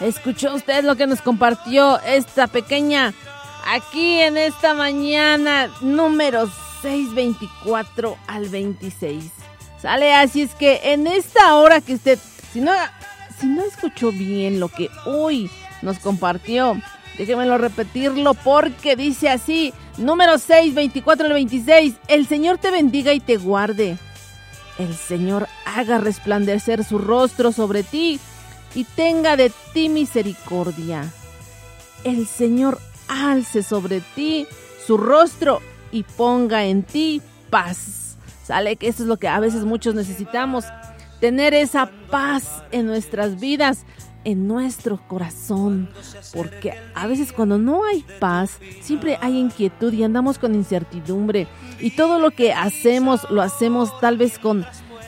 ¿Escuchó usted lo que nos compartió esta pequeña aquí en esta mañana número 624 al 26? ¿Sale? Así es que en esta hora que usted, si no escuchó bien lo que hoy nos compartió, déjemelo repetirlo porque dice así, número 624 al 26, el Señor te bendiga y te guarde. El Señor haga resplandecer su rostro sobre ti y tenga de ti misericordia. El Señor alce sobre ti su rostro y ponga en ti paz. Sale que eso es lo que a veces muchos necesitamos, tener esa paz en nuestras vidas, en nuestro corazón, porque a veces cuando no hay paz, siempre hay inquietud y andamos con incertidumbre, y todo lo que hacemos, lo hacemos tal vez con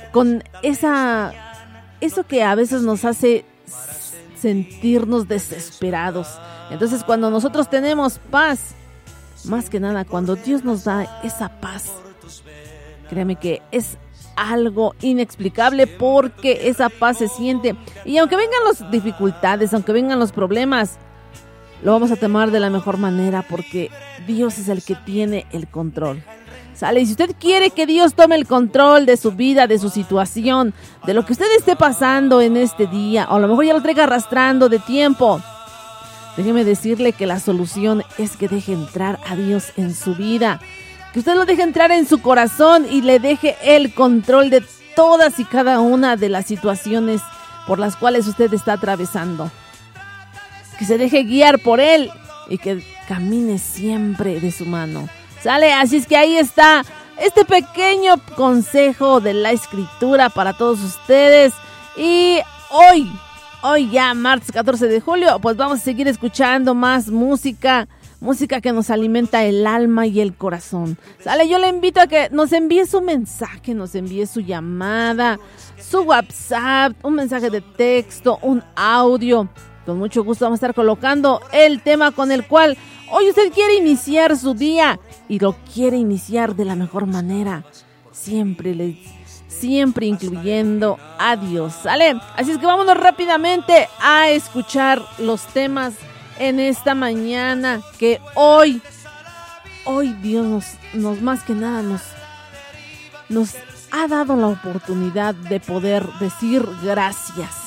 eso que a veces nos hace sentirnos desesperados. Entonces cuando nosotros tenemos paz, más que nada cuando Dios nos da esa paz, créeme que es algo inexplicable porque esa paz se siente. Y aunque vengan las dificultades, aunque vengan los problemas, lo vamos a tomar de la mejor manera porque Dios es el que tiene el control. ¿Sale? Y si usted quiere que Dios tome el control de su vida, de su situación, de lo que usted esté pasando en este día, o a lo mejor ya lo traiga arrastrando de tiempo, déjeme decirle que la solución es que deje entrar a Dios en su vida. Que usted lo deje entrar en su corazón y le deje el control de todas y cada una de las situaciones por las cuales usted está atravesando. Que se deje guiar por Él y que camine siempre de su mano. ¿Sale? Así es que ahí está este pequeño consejo de la Escritura para todos ustedes. Y hoy ya martes 14 de julio, pues vamos a seguir escuchando más música que nos alimenta el alma y el corazón. ¿Sale? Yo le invito a que nos envíe su mensaje, nos envíe su llamada, su WhatsApp, un mensaje de texto, un audio. Con mucho gusto vamos a estar colocando el tema con el cual hoy usted quiere iniciar su día y lo quiere iniciar de la mejor manera. Siempre incluyendo a Dios. ¿Sale? Así es que vámonos rápidamente a escuchar los temas en esta mañana que hoy Dios nos más que nada nos ha dado la oportunidad de poder decir gracias.